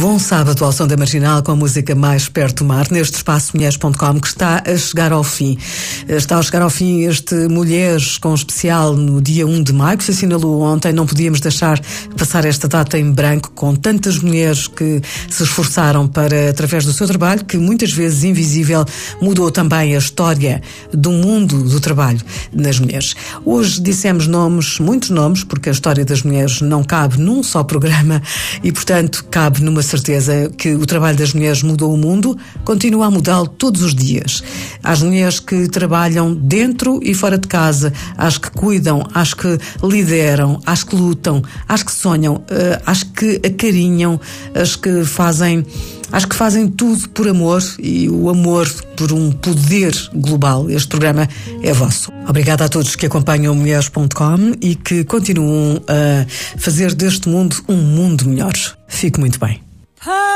Bom sábado ao som da Marginal com a música Mais Perto do Mar, neste espaço mulheres.com que está a chegar ao fim. Está a chegar ao fim este Mulheres com especial no dia 1 de maio, que se assinalou ontem. Não podíamos deixar passar esta data em branco, com tantas mulheres que se esforçaram para, através do seu trabalho, que muitas vezes invisível, mudou também a história do mundo do trabalho nas mulheres. Hoje dissemos nomes, muitos nomes, porque a história das mulheres não cabe num só programa e, portanto, cabe numa certeza que o trabalho das mulheres mudou o mundo, continua a mudá-lo todos os dias. Às mulheres que trabalham dentro e fora de casa, às que cuidam, às que lideram, às que lutam, às que sonham, às que acarinham, às que fazem tudo por amor e o amor por um poder global. Este programa é vosso. Obrigada a todos que acompanham mulheres.com e que continuam a fazer deste mundo um mundo melhor. Fique muito bem.